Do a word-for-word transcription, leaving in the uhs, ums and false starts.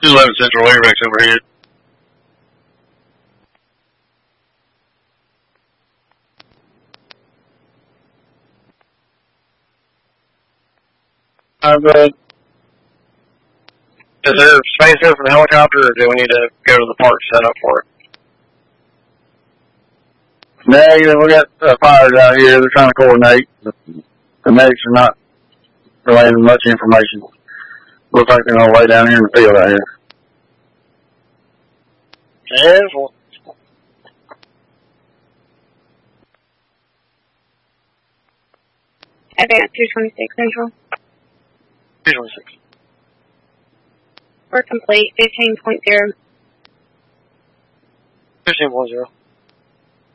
two eleven Central, airbags overhead. Uh, but is there space there for the helicopter, or do we need to go to the park set up for it? Yeah, you know, we got uh, fires out here. They're trying to coordinate. The, the medics are not relaying much information. Looks like they're going to lay down here in the field out here. Yes, well. Advance two twenty-six Central. two twenty-six. We're complete, fifteen point zero. fifteen point zero.